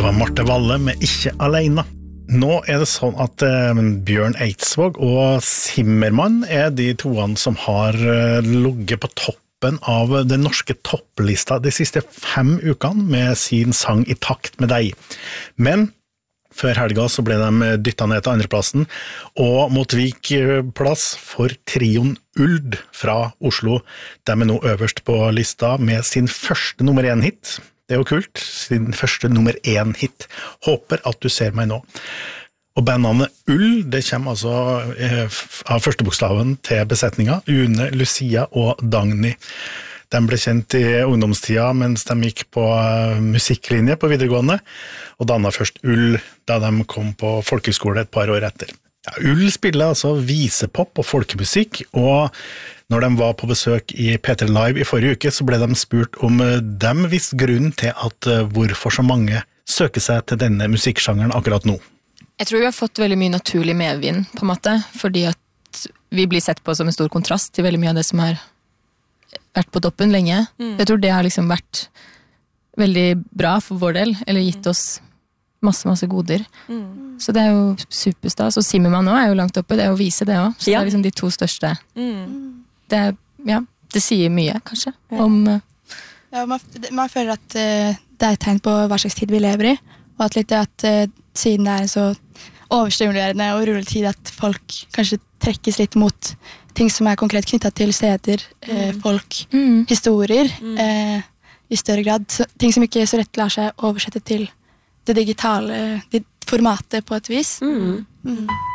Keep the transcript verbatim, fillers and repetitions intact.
Det var Marte Valle med Ikke alene. Nå er det sånn at eh, Bjørn Eidsvåg og Zimmermann er de toene som har eh, ligget på toppen av den norske topplista de siste fem ukene med sin sang I takt med deg. Men før helga så ble de dyttet ned til andreplassen, og mot Vik plass for trioen Uld fra Oslo. De er nå øverst på lista med sin første nummer én hit. Det er jo kult, sin første nummer én hit. Håper at du ser meg nå. Og bandnavnet Ull, det kommer altså eh, av førstebokstaven til besetninga, Une, Lucia og Dagny. De ble kjent I ungdomstida mens de gikk på uh, musikklinje på videregående, og dannet først Ull da de kom på folkeskole et par år etter. Ja, Ull spiller altså visepop og folkemusikk, og når de var på besøk I P tre Live I forrige uke, så ble de spurt om de visste grunnen til at uh, hvorfor så mange søker seg til denne musikksjangeren akkurat nå. Jeg tror vi har fått veldig mye naturlig medvind, på en måte, fordi at vi blir sett på som en stor kontrast til veldig mye av det som har vært på toppen lenge. Mm. Jeg tror det har liksom vært veldig bra for vår del, eller gitt oss masse, masse goder. Mm. Så det er jo superstas. Og Zimmermann også er jo langt oppe, det er å vise det også. Så ja. Det er liksom de to største. Mm. Det, er, ja, det sier mye, kanskje, ja. Om... Uh, ja, man, man føler at uh, det er et tegn på hva slags tid vi lever I, og at litt at uh, siden det er en så overstimulerende og rullende tid at folk kanskje trekkes litt mot ting som er konkret knyttet til steder, mm. uh, folk, mm. historier, mm. Uh, I større grad. Så, ting som ikke så rett lar seg oversette til det digitale det formatet på et vis. Mm. Mm.